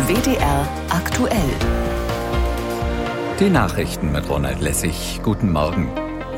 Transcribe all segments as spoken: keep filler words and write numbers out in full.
W D R aktuell. Die Nachrichten mit Ronald Lessig. Guten Morgen.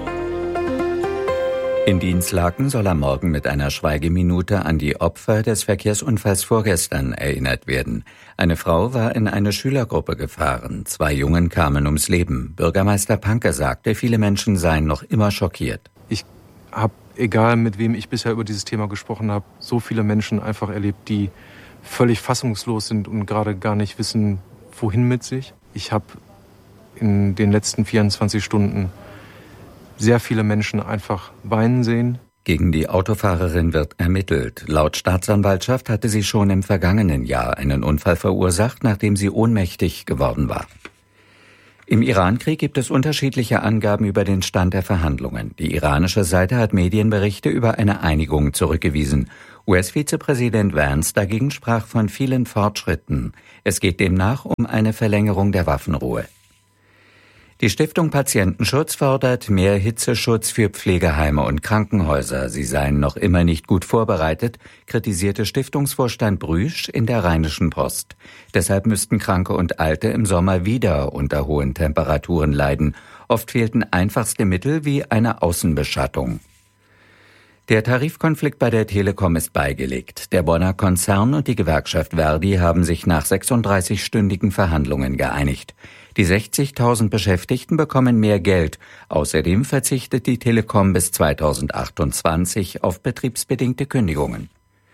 In Dinslaken soll am Morgen mit einer Schweigeminute an die Opfer des Verkehrsunfalls vorgestern erinnert werden. Eine Frau war in eine Schülergruppe gefahren. Zwei Jungen kamen ums Leben. Bürgermeister Panke sagte, viele Menschen seien noch immer schockiert. Ich habe, egal mit wem ich bisher über dieses Thema gesprochen habe, so viele Menschen einfach erlebt, die völlig fassungslos sind und gerade gar nicht wissen, wohin mit sich. Ich habe in den letzten vierundzwanzig Stunden sehr viele Menschen einfach weinen sehen. Gegen die Autofahrerin wird ermittelt. Laut Staatsanwaltschaft hatte sie schon im vergangenen Jahr einen Unfall verursacht, nachdem sie ohnmächtig geworden war. Im Irankrieg gibt es unterschiedliche Angaben über den Stand der Verhandlungen. Die iranische Seite hat Medienberichte über eine Einigung zurückgewiesen. U S-Vizepräsident Vance dagegen sprach von vielen Fortschritten. Es geht demnach um eine Verlängerung der Waffenruhe. Die Stiftung Patientenschutz fordert mehr Hitzeschutz für Pflegeheime und Krankenhäuser. Sie seien noch immer nicht gut vorbereitet, kritisierte Stiftungsvorstand Brüsch in der Rheinischen Post. Deshalb müssten Kranke und Alte im Sommer wieder unter hohen Temperaturen leiden. Oft fehlten einfachste Mittel wie eine Außenbeschattung. Der Tarifkonflikt bei der Telekom ist beigelegt. Der Bonner Konzern und die Gewerkschaft Verdi haben sich nach sechsunddreißigstündigen Verhandlungen geeinigt. Die sechzigtausend Beschäftigten bekommen mehr Geld. Außerdem verzichtet die Telekom bis zweitausendachtundzwanzig auf betriebsbedingte Kündigungen.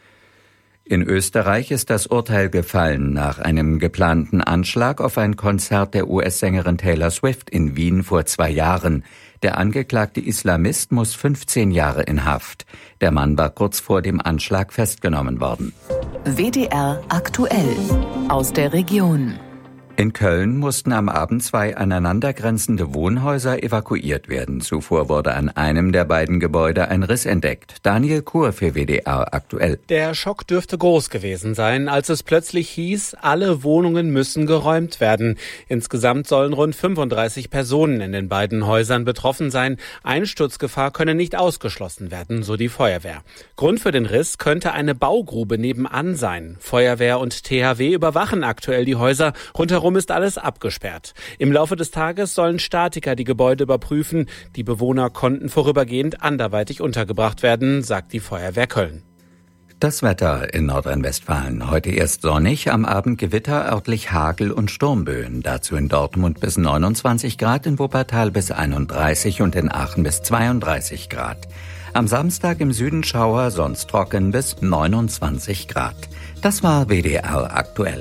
In Österreich ist das Urteil gefallen nach einem geplanten Anschlag auf ein Konzert der U S-Sängerin Taylor Swift in Wien vor zwei Jahren. Der angeklagte Islamist muss fünfzehn Jahre in Haft. Der Mann war kurz vor dem Anschlag festgenommen worden. W D R aktuell aus der Region. In Köln mussten am Abend zwei aneinandergrenzende Wohnhäuser evakuiert werden. Zuvor wurde an einem der beiden Gebäude ein Riss entdeckt. Daniel Kur für W D R aktuell. Der Schock dürfte groß gewesen sein, als es plötzlich hieß, alle Wohnungen müssen geräumt werden. Insgesamt sollen rund fünfunddreißig Personen in den beiden Häusern betroffen sein. Einsturzgefahr könne nicht ausgeschlossen werden, so die Feuerwehr. Grund für den Riss könnte eine Baugrube nebenan sein. Feuerwehr und T H W überwachen aktuell die Häuser. Rundherum ist alles abgesperrt. Im Laufe des Tages sollen Statiker die Gebäude überprüfen. Die Bewohner konnten vorübergehend anderweitig untergebracht werden, sagt die Feuerwehr Köln. Das Wetter in Nordrhein-Westfalen. Heute erst sonnig, am Abend Gewitter, örtlich Hagel und Sturmböen. Dazu in Dortmund bis neunundzwanzig Grad, in Wuppertal bis einunddreißig und in Aachen bis zweiunddreißig Grad. Am Samstag im Süden Schauer, sonst trocken bis neunundzwanzig Grad. Das war W D R aktuell.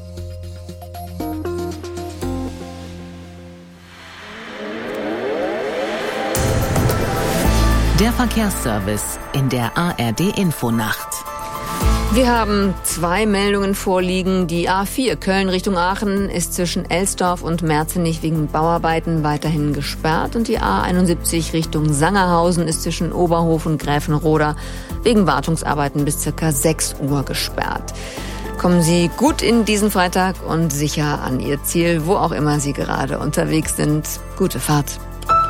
Der Verkehrsservice in der A R D-Infonacht. Wir haben zwei Meldungen vorliegen. Die A vier Köln Richtung Aachen ist zwischen Elsdorf und Merzenich wegen Bauarbeiten weiterhin gesperrt. Und die A einundsiebzig Richtung Sangerhausen ist zwischen Oberhof und Gräfenroda wegen Wartungsarbeiten bis ca. sechs Uhr gesperrt. Kommen Sie gut in diesen Freitag und sicher an Ihr Ziel, wo auch immer Sie gerade unterwegs sind. Gute Fahrt.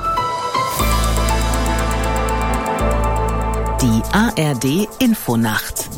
Die A R D-Infonacht.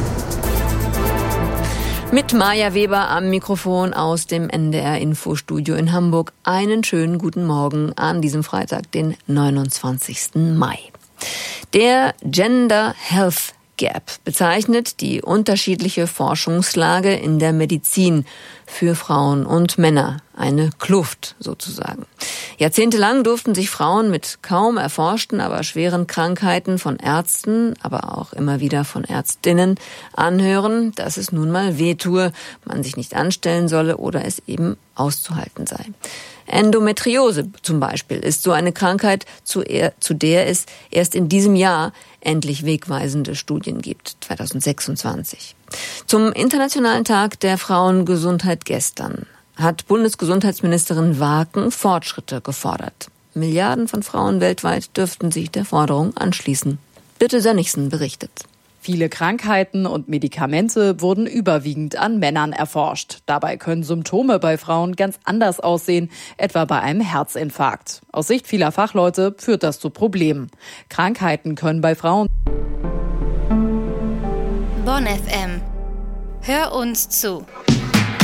Mit Maja Weber am Mikrofon aus dem N D R-Infostudio in Hamburg. Einen schönen guten Morgen an diesem Freitag, den neunundzwanzigsten Mai. Der Gender Health Gap bezeichnet die unterschiedliche Forschungslage in der Medizin für Frauen und Männer. Eine Kluft sozusagen. Jahrzehntelang durften sich Frauen mit kaum erforschten, aber schweren Krankheiten von Ärzten, aber auch immer wieder von Ärztinnen anhören, dass es nun mal wehtue, man sich nicht anstellen solle oder es eben auszuhalten sei. Endometriose zum Beispiel ist so eine Krankheit, zu, er, zu der es erst in diesem Jahr endlich wegweisende Studien gibt, zweitausendsechsundzwanzig. Zum Internationalen Tag der Frauengesundheit gestern hat Bundesgesundheitsministerin Waken Fortschritte gefordert. Milliarden von Frauen weltweit dürften sich der Forderung anschließen. Birte Sönnigsen berichtet. Viele Krankheiten und Medikamente wurden überwiegend an Männern erforscht. Dabei können Symptome bei Frauen ganz anders aussehen, etwa bei einem Herzinfarkt. Aus Sicht vieler Fachleute führt das zu Problemen. Krankheiten können bei Frauen... Bonn F M. Hör uns zu.